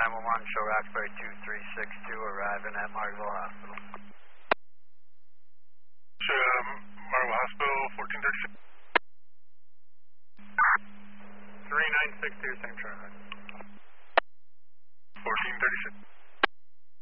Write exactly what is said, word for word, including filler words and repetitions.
nine one one, show Roxbury two three six two, arriving at Margaret Hospital. Show um, Margaret Hospital, fourteen thirty-six. three nine six two, same traffic. fourteen thirty-six.